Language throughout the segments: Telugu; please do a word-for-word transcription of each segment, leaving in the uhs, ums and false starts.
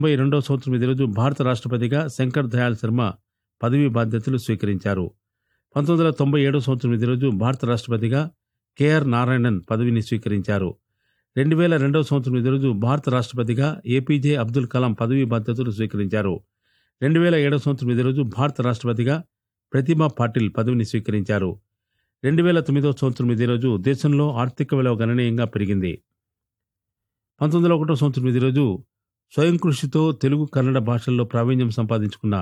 తొంభై రెండవ సంవత్సరం ఇదే రోజు భారత రాష్ట్రపతిగా శంకర్ దయాళ్ శర్మ పదవీ బాధ్యతలు స్వీకరించారు. పంతొమ్మిది వందల తొంభై ఏడవ సంవత్సరం ఇదే రోజు భారత రాష్ట్రపతిగా కెఆర్ నారాయణన్ పదవిని స్వీకరించారు. రెండు వేల రెండవ సంవత్సరం ఇదే రోజు భారత రాష్ట్రపతిగా ఏపీజే అబ్దుల్ కలాం పదవీ బాధ్యతలు స్వీకరించారు. రెండు వేల ఏడవ సంవత్సరం ఇదే రోజు భారత రాష్ట్రపతిగా ప్రతిభా పాటిల్ పదవిని స్వీకరించారు. రెండు వేల తొమ్మిదవ సంవత్సరం ఇదే రోజు దేశంలో ఆర్థిక విలువ గణనీయంగా పెరిగింది. పంతొమ్మిది వందల ఒకటో సంవత్సరం ఇదే రోజు స్వయం కృషితో తెలుగు కన్నడ భాషల్లో ప్రావీణ్యం సంపాదించుకున్న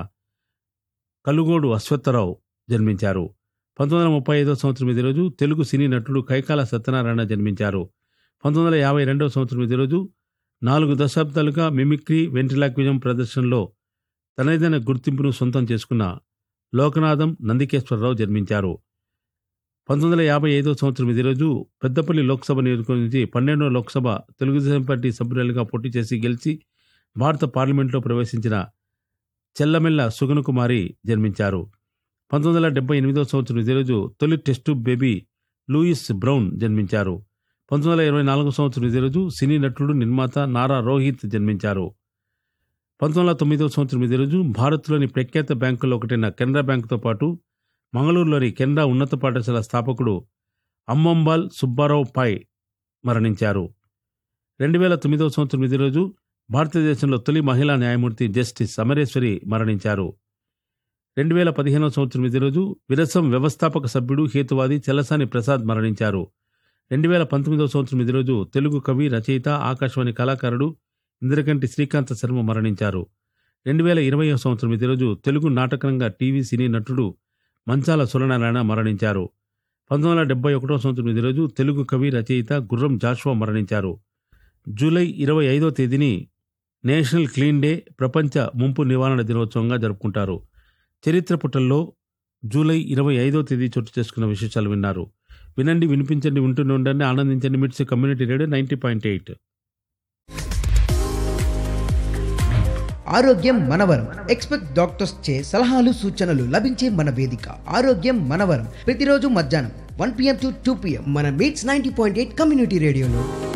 కలుగోడు అశ్వత్థరావు జన్మించారు. పంతొమ్మిది వందల ముప్పై ఐదవ సంవత్సరం ఇదే రోజు తెలుగు సినీ నటుడు కైకాల సత్యనారాయణ జన్మించారు. పంతొమ్మిది వందల యాభై రెండవ సంవత్సరం ఇదే రోజు నాలుగు దశాబ్దాలుగా మిమిక్రీ వెంట్రిలాక్విజం ప్రదర్శనలో తనదైన గుర్తింపును సొంతం చేసుకున్న లోకనాథం నందికేశ్వరరావు జన్మించారు. పంతొమ్మిది వందల యాభై ఐదవ సంవత్సరం ఇదే రోజు పెద్దపల్లి లోక్సభ నియోజకవర్గం నుంచి పన్నెండవ లోక్సభ తెలుగుదేశం పార్టీ సభ్యురాలిగా పోటీ చేసి గెలిచి భారత పార్లమెంట్లో ప్రవేశించిన చెల్లమెల్ల సుగనకుమారి జన్మించారు. పంతొమ్మిది వందల డెబ్బై ఎనిమిదవ సంవత్సరం ఇదే రోజు తొలి టెస్టు బేబీ లూయిస్ బ్రౌన్ జన్మించారు. పంతొమ్మిది వందల ఇరవై నాలుగవ సంవత్సరం ఇదే రోజు సినీ నటుడు నిర్మాత నారా రోహిత్ జన్మించారు. పంతొమ్మిది వందల తొమ్మిదవ సంవత్సరం ఇదే రోజు భారత్లోని ప్రఖ్యాత బ్యాంకుల్లో ఒకటైన కెనరా బ్యాంకుతో పాటు మంగళూరులోని కెనరా ఉన్నత పాఠశాల స్థాపకుడు అమ్మంబాల్ సుబ్బారావు పై మరణించారు. రెండు వేల తొమ్మిదవ సంవత్సరం ఇదే రోజు భారతదేశంలో తొలి మహిళా న్యాయమూర్తి జస్టిస్ అమరేశ్వరి మరణించారు. రెండు వేల పదిహేనవ సంవత్సరం ఇదే రోజు విరసం వ్యవస్థాపక సభ్యుడు హేతువాది చెలసాని ప్రసాద్ మరణించారు. రెండు వేల పంతొమ్మిదవ సంవత్సరం ఇదే రోజు తెలుగు కవి, రచయిత, ఆకాశవాణి కళాకారుడు ఇంద్రకంటి శ్రీకాంత శర్మ మరణించారు. రెండు వేల ఇరవైవ సంవత్సరం ఇదే రోజు తెలుగు నాటకరంగ టీవీ సినీ నటుడు మంచాల సూర్యనారాయణ మరణించారు. పంతొమ్మిది వందల డెబ్బై ఒకటవ సంవత్సరం ఇదే రోజు తెలుగు కవి, రచయిత గుర్రం జాషువా మరణించారు. జూలై ఇరవై ఐదో తేదీని నేషనల్ క్లీన్ డే, ప్రపంచ ముంపు నివారణ దినోత్సవంగా జరుపుకుంటారు. చరిత్ర పుటల్లో జూలై ఇరవై ఐదో తేదీ చోటు చేసుకున్న విశేషాలు విన్నారు. వినండి, వినిపించండి, వింటూనే ఉండండి, ఆనందించండి. మిట్స్ community radio ninety point eight. ఆరోగ్యం మనవరం. ఎక్స్పెక్ట్ డాక్టర్స్ చే సలహాలు సూచనలు లభించే మన వేదిక ఆరోగ్యం మనవరం. ప్రతిరోజు మధ్యాహ్నం one PM to two PM మన meets ninety point eight community రేడియోలో.